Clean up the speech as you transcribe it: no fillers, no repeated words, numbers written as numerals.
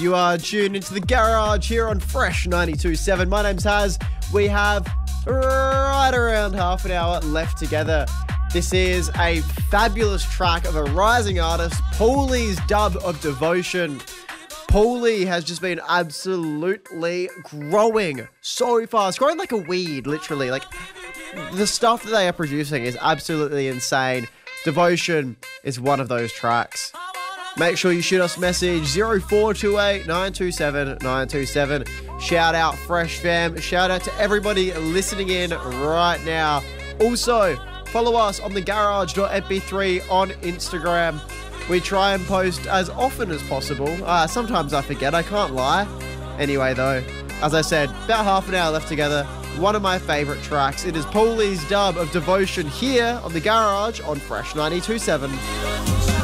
You are tuned into the garage here on Fresh 92.7. My name's Haz. We have right around half an hour left together. This is a fabulous track of a rising artist, Pauly's dub of Devotion. Pauly has just been absolutely growing so fast, growing like a weed, literally. Like, the stuff that they are producing is absolutely insane. Devotion is one of those tracks. Make sure you shoot us a message 0428 927 927. Shout out Fresh Fam. Shout out to everybody listening in right now. Also, follow us on thegarage.mp3 on Instagram. We try and post as often as possible. Sometimes I forget, I can't lie. Anyway though, as I said, about half an hour left together. One of my favourite tracks. It is Pauly's dub of Devotion here on The Garage on Fresh 92.7.